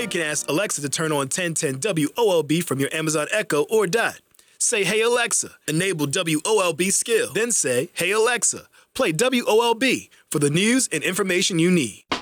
you can ask Alexa to turn on 1010 WOLB from your Amazon Echo or Dot. Say, "Hey Alexa, enable WOLB skill." Then say, "Hey Alexa, play WOLB for the news and information you need."